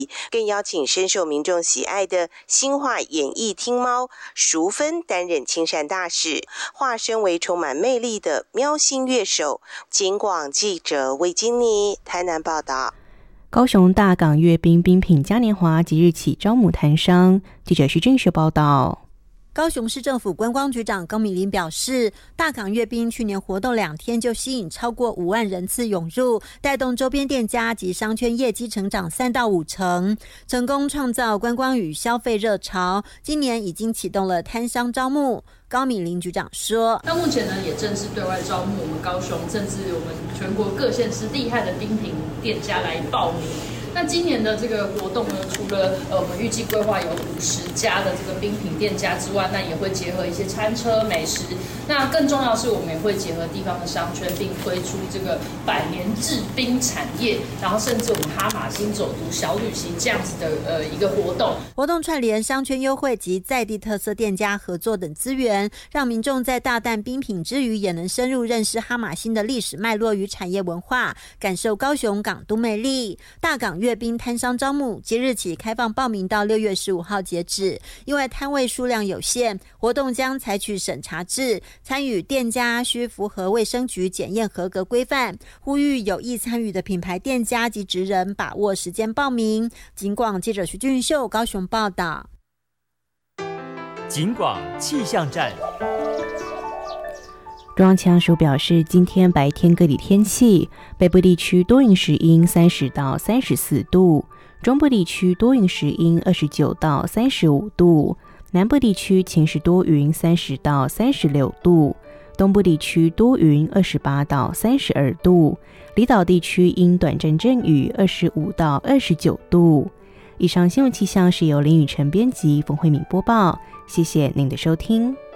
更邀请深受民众喜爱的新化演艺厅猫淑芬担任亲善大使，化身为充满魅力的喵星乐手。警广记者魏金妮台南报道。 高雄大港阅兵冰品嘉年华即日起招募摊商，记者徐俊学报道。 高雄市政府观光局长高美玲表示，大港阅兵去年活动2天就吸引超过5万人次涌入，带动周边店家及商圈业绩成长3到5成，成功创造观光与消费热潮。今年已经启动了摊商招募。高美玲局长说， 到目前呢，也正式对外招募我们高雄甚至我们全国各县市厉害的冰品店家来报名。那今年的这个活动呢，除了我们预计规划有50家的这个冰品店家之外，那也会结合一些餐车美食。那更重要的是，我们也会结合地方的商圈，并推出这个100年制冰产业，然后甚至我们哈马星走读小旅行这样子的一个活动。 活动串联商圈优惠及在地特色店家合作等资源，让民众在大啖冰品之余，也能深入认识哈马星的历史脉络与产业文化，感受高雄港都魅力。大港阅兵摊商招募即日起开放报名到6月15号截止，因为摊位数量有限，活动将采取审查制，参与店家需符合卫生局检验合格规范，呼吁有意参与的品牌店家及职人把握时间报名。警广记者徐俊秀高雄报道。 警广气象站。 中央气象署表示，今天白天各地天气，北部地区多云时阴30到34度，中部地区多云时阴29到35度，南部地区晴时多云30到36度，东部地区多云28到32度，离岛地区因短暂阵雨25到29度。以上新闻气象是由林雨晨编辑，冯慧敏播报，谢谢您的收听。